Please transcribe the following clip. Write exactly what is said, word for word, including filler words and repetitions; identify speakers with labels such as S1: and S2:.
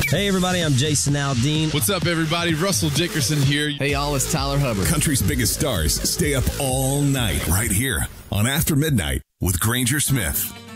S1: Hey, everybody, I'm Jason Aldean.
S2: What's up, everybody? Russell Dickerson here.
S3: Hey, y'all, it's Tyler Hubbard.
S4: Country's biggest stars stay up all night right here on After Midnight with Granger Smith.